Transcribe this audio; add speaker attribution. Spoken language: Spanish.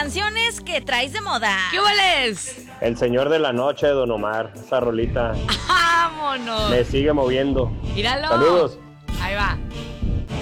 Speaker 1: canciones que traes de moda.
Speaker 2: ¿Qué hueles?
Speaker 3: El Señor de la Noche de Don Omar. Esa rolita
Speaker 2: ¡Vámonos!
Speaker 3: me sigue moviendo.
Speaker 2: Míralo.
Speaker 3: Saludos.
Speaker 2: Ahí va.